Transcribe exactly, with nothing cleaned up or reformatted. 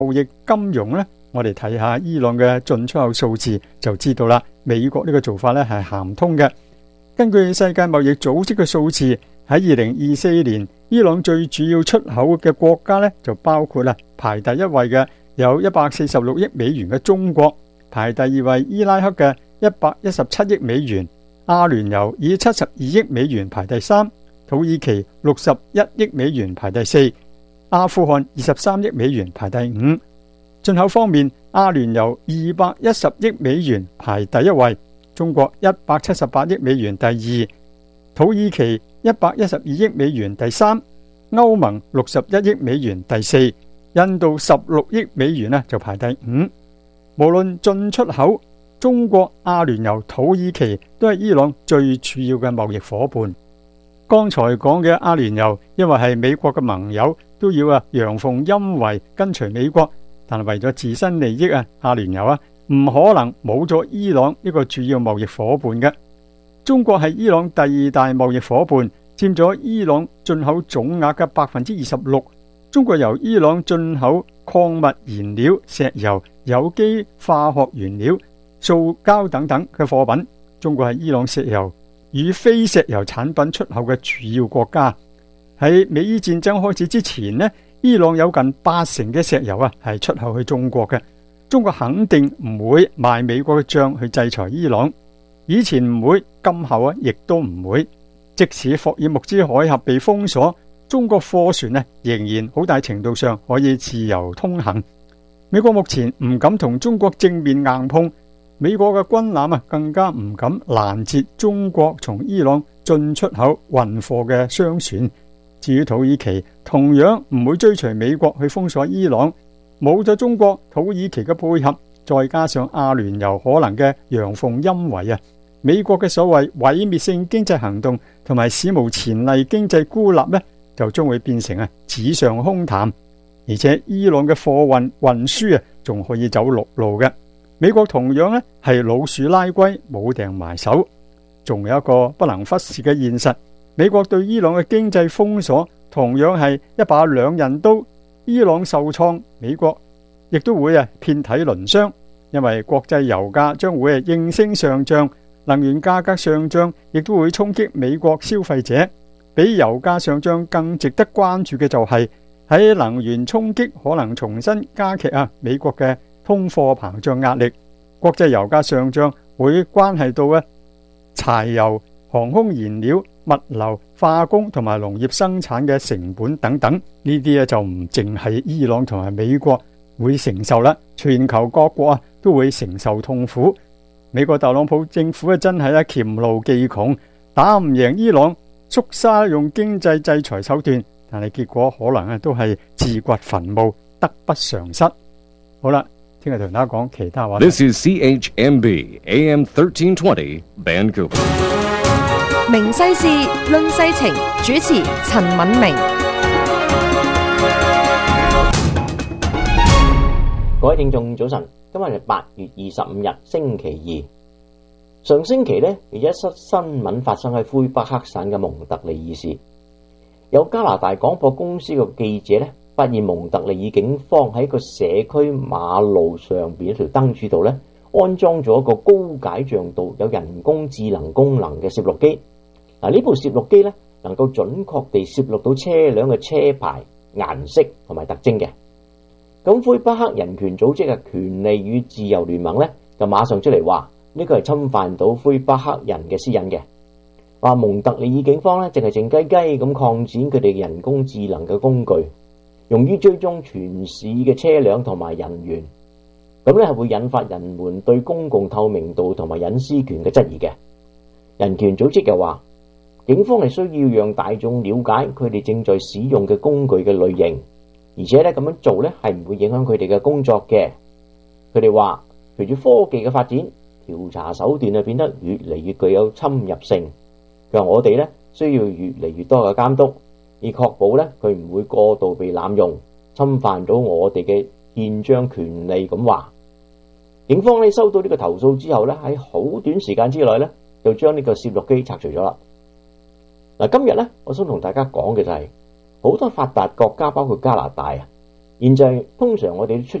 貿易金融呢，我哋睇下伊朗嘅進出口數字就知道啦。美國呢個做法呢係行唔通嘅。根據世界貿易組織嘅數字，喺二零二四年，伊朗最主要出口嘅國家呢，就包括啦排第一位嘅有一百四十六億美元嘅中國，排第二位伊拉克嘅一百一十七億美元，阿聯酋以七十二億美元排第三，土耳其六十一億美元排第四，阿富汗二十三億美元排第五。進口方面，阿聯酋二百一十億美元排第一位，中國一百七十八億美元第二，土耳其一百一十二億美元第三，歐盟六十一億美元第四，印度十六億美元呢就排第五。無論進出口，中國、阿聯酋、土耳其都係伊朗最主要嘅貿易夥伴。剛才講嘅阿聯酋，因為係美國嘅盟友，都要啊陽奉陰違跟隨美國，但係為咗自身利益啊，阿聯酋啊唔可能冇咗伊朗呢個主要貿易夥伴嘅。中國係伊朗第二大貿易夥伴，佔咗伊朗進口總額嘅百分之二十六。中國由伊朗進口礦物燃料、石油、有機化學原料、塑膠等等嘅貨品。中國係伊朗石油與非石油產品出口嘅主要國家。喺美伊戰爭開始之前呢，伊朗有近八成嘅石油啊係出口去中國嘅。中國肯定唔會賣美國嘅賬去制裁伊朗，以前唔會，今後啊亦都唔會。即使霍爾木茲海峽被封鎖，中國貨船呢仍然好大程度上可以自由通行。美國目前唔敢同中國正面硬碰，美國嘅軍艦啊更加唔敢攔截中國從伊朗進出口運貨嘅商船。至於土耳其，同樣唔會追隨美國去封鎖伊朗。冇咗中國、土耳其嘅配合，再加上阿聯酋可能嘅陽奉陰違啊，美國嘅所謂毀滅性經濟行動同埋史無前例經濟孤立呢，就將會變成啊紙上空談。而且伊朗嘅貨運運輸啊，仲可以走陸路嘅。美國同樣呢係老鼠拉龜，冇掟埋手。仲有一個不能忽視嘅現實，美國對伊朗嘅經濟封鎖同樣係一把兩刃刀。伊朗受創，美國亦都會啊遍體鱗傷，因為國際油價將會啊應聲上漲，能源價格上漲亦都會衝擊美國消費者。比油價上漲更值得關注嘅就係喺能源衝擊可能重新加劇啊美國嘅通貨膨脹壓力。國際油價上漲會關係到啊柴油、航空燃料、物流、化工同埋農業生產嘅成本等等，呢啲咧就唔淨係伊朗同埋美國會承受啦，全球各國啊都會承受痛苦。美國特朗普政府啊真係咧黔驢技窮，打唔贏伊朗，縮沙用經濟制裁手段，但係結果可能啊都係自掘墳墓，得不償失。好啦，聽日同大家講其他話題。 This is C H M B A M thirteen twenty Vancouver。 明世事論世情，主持陳敏明。 各位聽眾早晨，今日係八月二十五日星期二。上星期呢，有一則新聞發生喺魁北克省嘅蒙特利爾市，有加拿大廣播公司嘅記者呢，發現蒙特利爾警方喺個社區馬路上邊一條燈柱度呢，安裝咗一個高解像度、有人工智能功能嘅攝錄機。嗱，呢部攝錄機咧，能夠準確地攝錄到車輛嘅車牌、顏色同埋特徵嘅。咁魁北克人權組織嘅權利與自由聯盟咧，就馬上出嚟話呢個係侵犯到魁北克人嘅私隱嘅。話蒙特利爾警方咧，淨係靜雞雞咁擴展佢哋人工智能嘅工具，用於追蹤全市嘅車輛同埋人員。咁咧係會引發人們對公共透明度同埋隱私權嘅質疑嘅。人權組織又話，警方係需要讓大眾了解佢哋正在使用嘅工具嘅類型，而且咧咁樣做咧係唔會影響佢哋嘅工作嘅。佢哋話，隨住科技嘅發展，調查手段啊變得越嚟越具有侵入性。佢話我哋咧需要越嚟越多嘅監督，以確保咧佢唔會過度被濫用，侵犯到我哋嘅憲章權利。咁話，警方咧收到呢個投訴之後咧，喺好短時間之內咧就將呢個攝錄機拆除咗啦。嗱，今日咧，我想同大家講嘅就係、是、好多發達國家，包括加拿大啊， 現在通常我哋都出